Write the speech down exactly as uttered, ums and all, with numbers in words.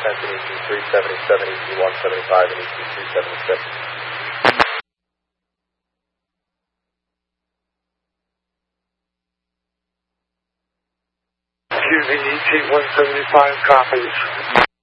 descent in E T three seventy-seven, E T one seventy-five, and E T two seventy-six. Excuse me, E T one seventy-five copies.